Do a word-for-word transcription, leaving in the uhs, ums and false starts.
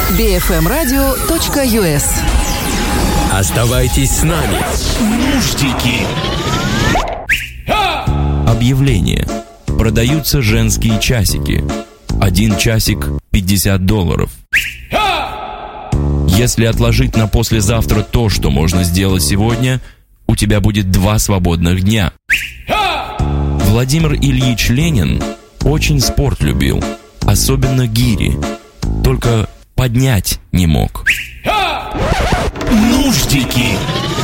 би эф эм радио точка ю эс. Оставайтесь с нами. Нуждики. Объявление. Продаются женские часики. Один часик пятьдесят долларов. Если отложить на послезавтра то, что можно сделать сегодня, у тебя будет два свободных дня. Владимир Ильич Ленин очень спорт любил, особенно гири. Только поднять не мог. Нуждики.